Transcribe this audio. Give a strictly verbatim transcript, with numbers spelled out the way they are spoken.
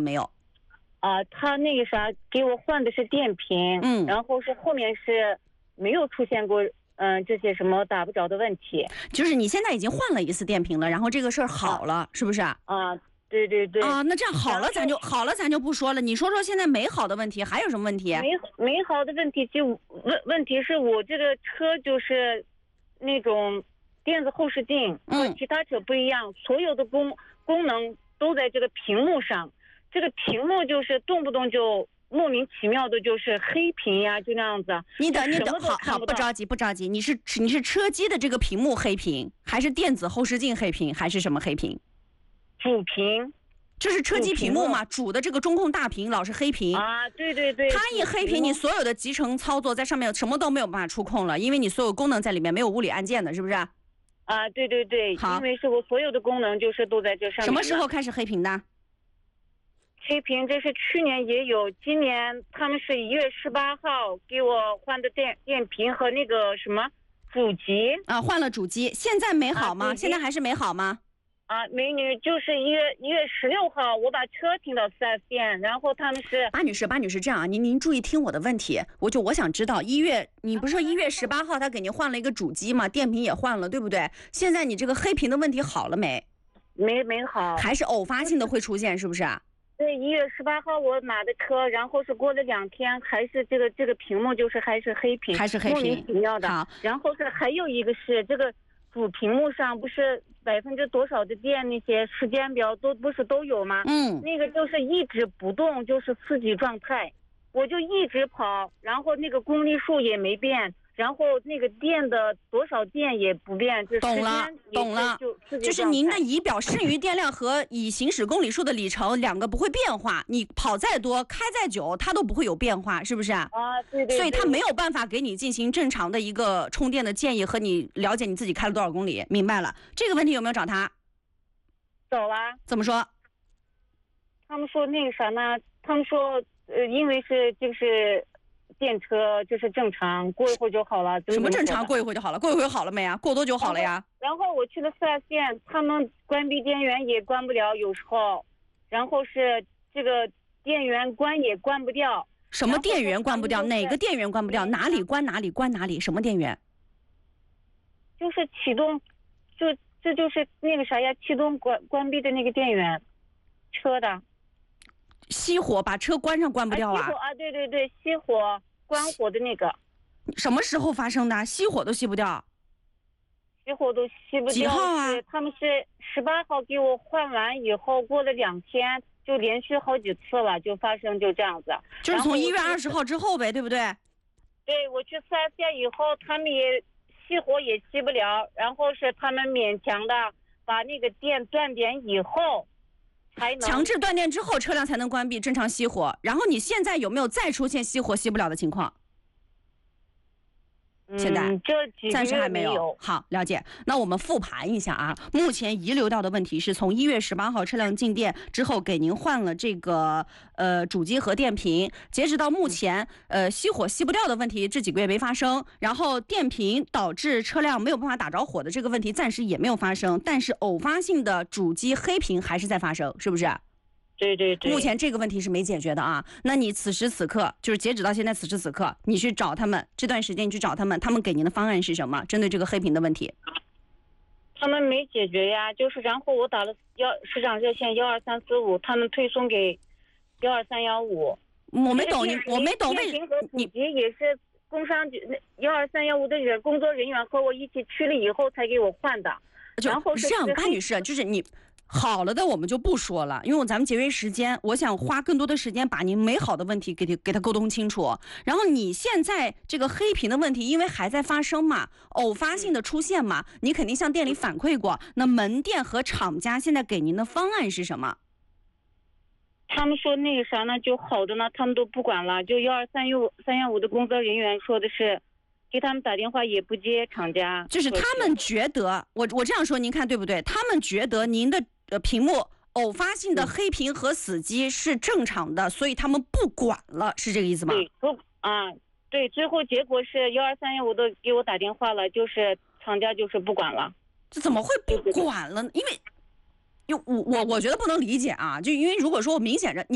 没有？ 啊、呃，他那个啥给我换的是电瓶， 嗯， 然后是后面是没有出现过嗯、呃、这些什么打不着的问题。 就是你现在已经换了一次电瓶了，然后这个事儿好了，啊、是不是？ 啊，对对对。 啊，那这样好了，咱就好了，咱就不说了。你说说现在没好的问题还有什么问题？ 没没好的问题就问问题是我这个车就是那种电子后视镜和其他车不一样，嗯、所有的功功能都在这个屏幕上。这个屏幕就是动不动就莫名其妙的，就是黑屏呀，就那样子。 你等，你等，好好，不着急，不着急。你是你是车机的这个屏幕黑屏，还是电子后视镜黑屏，还是什么黑屏？ 主屏。 这是车机屏幕嘛？主的这个中控大屏老是黑屏啊，对对对。 它一黑屏，你所有的集成操作在上面什么都没有办法触控了，因为你所有功能在里面没有物理按键的，是不是？ 啊，对对对。 好， 因为是我所有的功能就是都在这上面。 什么时候开始黑屏的？ 黑屏这是去年也有，今年他们是一月十八号给我换的电电瓶和那个什么主机啊，换了主机，现在没好吗？ 啊、 现在还是没好吗？ 啊，美女，就是一月一月十六号，我把车停到四 S 店，然后他们是巴女士，巴女士这样啊，您您注意听我的问题，我就我想知道，一月你不是说一月十八号他给您换了一个主机吗？电瓶也换了，对不对？现在你这个黑屏的问题好了没？ 没没好， 还是偶发性的会出现，是不是？ 对，一月十八号我买的车，然后是过了两天，还是这个这个屏幕就是还是黑屏， 还是黑屏， 莫名其妙的。 好， 然后是还有一个是这个主屏幕上不是百分之多少的电，那些时间表都不是都有吗？ 嗯， 那个就是一直不动，就是刺激状态，我就一直跑，然后那个公里数也没变。然后那个电的多少电也不变，就懂了，懂了， 就就是您的仪表剩余电量和已行驶公里数的里程两个不会变化，你跑再多，开再久，它都不会有变化，是不是？ 啊，对对对。 所以它没有办法给你进行正常的一个充电的建议和你了解你自己开了多少公里。明白了，这个问题有没有找他？ 找了。 怎么说？ 他们说那个啥呢？他们说，呃，因为是就是。电车就是正常，过一会儿就好了。 什么正常？过一会儿就好了？过一会儿好了没呀？过多久好了呀？ 然后, 然后我去了四 S 店，他们关闭电源也关不了，有时候，然后是这个电源关也关不掉。 什么电源关不掉？哪个电源关不掉？哪里关哪里关哪里？什么电源？ 就是启动，就这就是那个啥呀，启动关关闭的那个电源，车的。 熄火把车关上关不掉啊？ 熄火啊，对对对，熄火关火的那个。 什么时候发生的？熄火都熄不掉。 熄火都熄不掉。 几号啊？ 他们是十八号给我换完以后，过了两天就连续好几次了，就发生就这样子。 就是从一月二十号之后呗，对不对？ 对，我去四 S 店以后，他们也熄火也熄不了，然后是他们勉强的把那个电断点以后。 强制断电之后，车辆才能关闭正常熄火。然后你现在有没有再出现熄火熄不了的情况？现在、 嗯、这暂时还没有。 没有好，了解。那我们复盘一下啊，目前遗留掉的问题是从一月十八号车辆进店之后，给您换了这个呃主机和电瓶，截止到目前，呃熄火熄不掉的问题这几个月没发生，然后电瓶导致车辆没有办法打着火的这个问题暂时也没有发生，但是偶发性的主机黑屏还是在发生，是不是？ 对对对， 目前这个问题是没解决的啊。那你此时此刻，就是截止到现在此时此刻，你去找他们，这段时间你去找他们，他们给您的方案是什么？针对这个黑屏的问题， 他们没解决呀，就是然后我打了幺市长热线幺二三四五，他们推送给幺二三幺五。 我没懂你，我没懂为你也是工商局幺二三幺五的人工作人员和我一起去了以后才给我换的。然后是这样，巴女士，就是你。好了的我们就不说了，因为咱们节约时间，我想花更多的时间把您没好的问题给他给他沟通清楚。然后你现在这个黑屏的问题，因为还在发生嘛，偶发性的出现嘛，你肯定向店里反馈过。那门店和厂家现在给您的方案是什么？ 他们说那个啥呢，就好的呢，他们都不管了。就幺二三幺三幺五的工作人员说的是。给他们打电话也不接，厂家就是他们觉得，我我这样说您看对不对？他们觉得您的呃屏幕偶发性的黑屏和死机是正常的，所以他们不管了，是这个意思吗？ 对，不啊，对，最后结果是幺二三幺五都给我打电话了，就是厂家就是不管了。 这怎么会不管了？因为，因为我我我觉得不能理解啊，就因为如果说我明显着你。